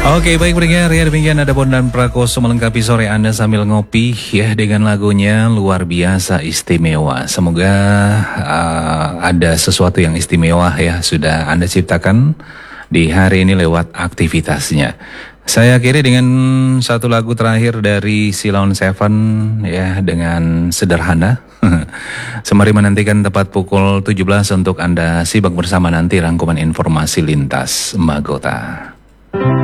Oke, baik pendengar ya, demikian ada Bondan Prakoso melengkapi sore Anda sambil ngopi ya dengan lagunya luar biasa istimewa. Semoga ada sesuatu yang istimewa ya sudah Anda ciptakan di hari ini lewat aktivitasnya. Saya akhiri dengan satu lagu terakhir dari Silon Seven ya dengan sederhana. Sembari menantikan tepat pukul 17 untuk Anda simak bersama nanti rangkuman informasi lintas Magota.